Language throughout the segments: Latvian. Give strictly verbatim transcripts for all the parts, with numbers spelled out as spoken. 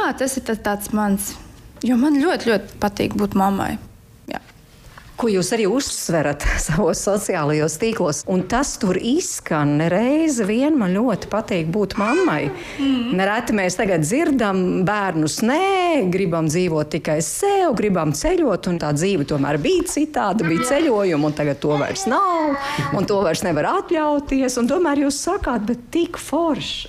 jā, tas ir tāds mans, jo man ļoti, ļoti patīk būt mammai. Jā. Ko jūs arī uzsverat savos sociālajos tīklos, un tas tur izskan reizi vien. Man ļoti patīk būt mammai. Mm. Nereti mēs tagad dzirdam bērnus, nē, gribam dzīvot tikai sev, gribam ceļot, un tā dzīve tomēr bija citāda, bija ceļojumi, un tagad to vairs nav, un to vairs nevar atļauties, un tomēr jūs sakāt, bet tik forši.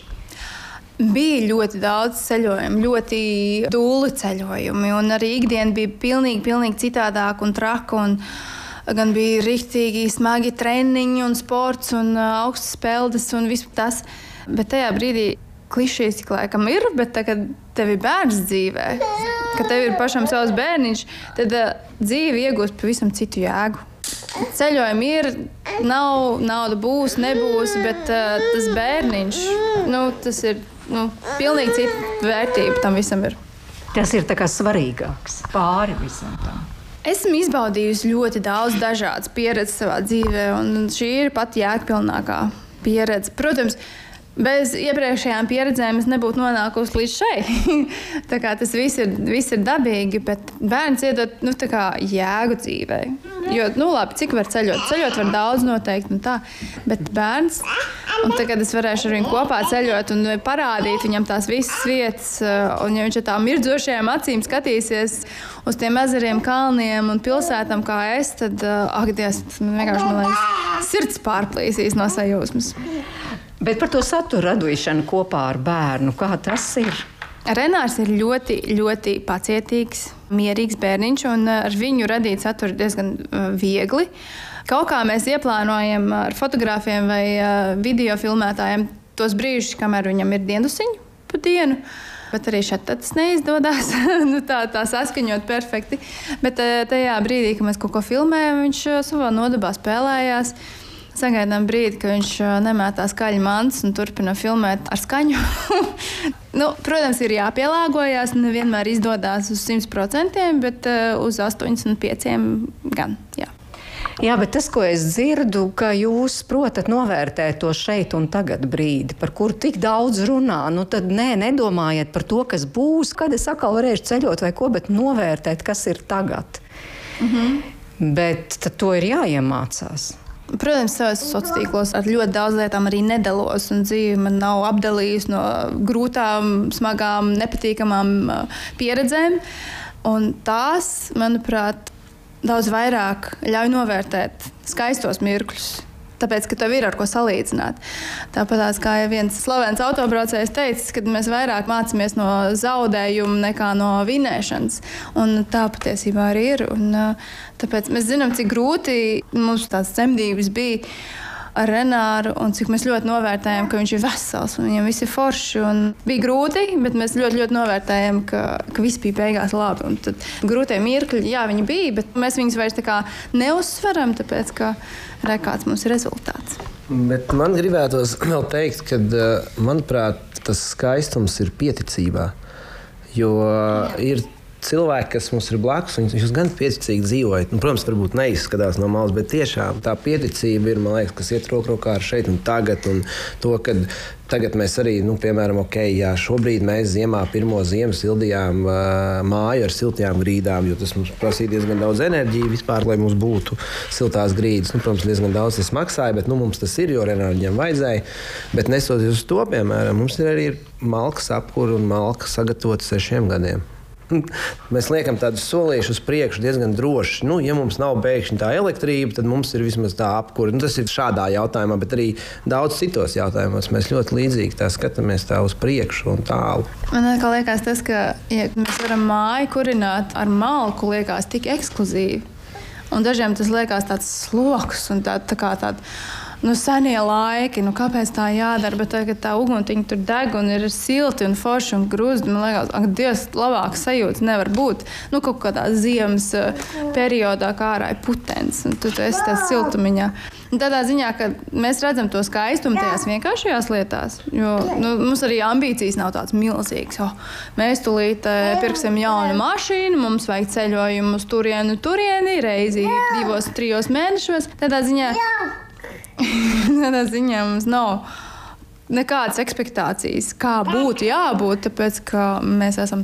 Bija ļoti daudz ceļojumu, ļoti dūli ceļojumi, un arī ikdiena bija pilnīgi, pilnīgi citādāk un traka, un gan bija riktīgi smagi treniņi un sports un augstas peldes un viss tas. Bet tajā brīdī klišejas tik laikam ir, bet tā, kad tev ir bērns dzīvē, kad tev ir pašam savs bērniņš, tad dzīve iegūst pavisam citu jēgu. Ceļojumi ir, nav, nauda būs, nebūs, bet uh, tas bērniņš, nu, tas ir nu, pilnīgi cita vērtība tam visam ir. Tas ir tā kā svarīgāks pāri visam tam. Esmu izbaudījusi ļoti daudz dažādas pieredzes savā dzīvē, un šī ir pat jēgpilnākā pieredze. Protams, bez iepriekšējām pieredzēm es nebūtu nonākusi līdz šai. Tā kā tas viss ir, viss ir dabīgi, bet bērns iedod nu, tā kā jēgu dzīvē. Jo, nu labi, cik var ceļot? Ceļot var daudz noteikti, un tā, bet bērns, un tagad es varēšu ar viņu kopā ceļot un parādīt viņam tās visas vietas, un ja viņš ar tām mirdzošajām acīm skatīsies uz tiem ezeriem, kalniem un pilsētām kā es, tad, ak, Dievs, vienkārši, man liekas, sirds pārplīsīs no sajūsmas. Bet par to satura radīšanu kopā ar bērnu, kā tas ir? Renārs ir ļoti, ļoti pacietīgs, mierīgs bērniņš, un ar viņu radīt saturu diezgan viegli. Kaut kā mēs ieplānojam ar fotogrāfiem vai video filmētājiem tos brīžus, kamēr viņam ir diendusiņu pa dienu. Bet arī šeit tas neizdodas nu, tā, tā saskaņot perfekti. Bet tajā brīdī, kad mēs kaut ko filmējam, viņš savā nodabā spēlējās. Sagaidām brīdi, ka viņš nemētā skaļi mantas un turpina filmēt ar skaņu. nu, protams, ir jāpielāgojas, nevienmēr izdodas uz simt procentiem, bet uz astoņdesmit pieciem gan, jā. Jā, bet tas, ko es dzirdu, ka jūs protat novērtēt to šeit un tagad brīdi, par kuru tik daudz runā, nu tad nē, nedomājiet par to, kas būs, kad es atkal varēšu ceļot vai ko, bet novērtēt, kas ir tagad. Mm-hmm. Bet tad to ir jāiemācās. Protams, savos sociālos tīklos ar ļoti daudz lietām arī nedalos, un dzīve man nav apdalījusi no grūtām, smagām, nepatīkamām pieredzēm. Un tās, manuprāt, daudz vairāk ļauj novērtēt skaistos mirkļus. Tāpēc, ka tev ir ar ko salīdzināt. Tāpat kā viens slavens autobraucējs teica, ka mēs vairāk mācāmies no zaudējuma nekā no vinēšanas. Un tā patiesībā arī ir. Un, tāpēc mēs zinām, cik grūti mums tās dzemdības bija ar Renāru un cik mēs ļoti novērtējam, ka viņš ir vesels un viņam viss ir forši. Un bija grūti, bet mēs ļoti, ļoti novērtējam, ka, ka viss bija beigās labi. Un tad grūtie mirkļi, jā, viņi bija, bet mēs viņus vairs tā kā neuzsveram, tāpēc, ka re, kāds mums ir rezultāts. Bet man gribētos vēl teikt, ka, manuprāt, tas skaistums ir pieticībā. Jo ir cilvēki, kas mums ir blakus, viņi jūs gan pieticīgi dzīvojat. Nu, protams, varbūt neizskatās no malas, bet tiešām tā pieticība ir, man liekas, kas iet roku rokā ar šeit un tagad. Un to, kad tagad mēs arī, nu, piemēram, ok, jā, šobrīd mēs ziemā pirmo ziemu sildījām uh, māju ar siltajām grīdām, jo tas mums prasīja diezgan daudz enerģiju vispār, lai mums būtu siltās grīdas. Nu, protams, diezgan daudz tas maksāja, bet nu, mums tas ir, jo Renāriņam vajadzēja. Bet nesoties uz to, piemēram, mums ir arī malkas apkura un malka sagatavota sešiem gadiem. Mēs liekam tādus solīšus uz priekšu diezgan droši. Nu, ja mums nav pēkšņi tā elektrība, tad mums ir vismaz tā apkura. Nu, tas ir šādā jautājumā, bet arī daudz citos jautājumos. Mēs ļoti līdzīgi tā skatāmies tā uz priekšu un tālu. Man liekas tas, ka ja mēs varam māju kurināt ar malku, liekas tik ekskluzīvi. Un dažiem tas liekas tāds sloks un tā, tā kā tāda nu, senie laiki, nu, kāpēc tā jādara, bet tagad tā uguntiņa tur deg un ir silti un forši un grūzdi. Man liekas, ak, Dievs, labāks sajūtas nevar būt. Nu, kaut kādā ziemas periodā, kā ārā ir putenis, un tu esi tās siltumiņā. Un tādā ziņā, ka mēs redzam to skaistumu tajās vienkāršajās lietās, jo nu, mums arī ambīcijas nav tāds milzīgs. Oh, mēs tulīt pirksim jaunu mašīnu, mums vajag ceļojumu uz turienu, turieni, reizi divos, trijos mēnešos. Tādā ziņā Tādā ziņā mums nav nekādas ekspektācijas, kā būtu jābūt, tāpēc, ka mēs esam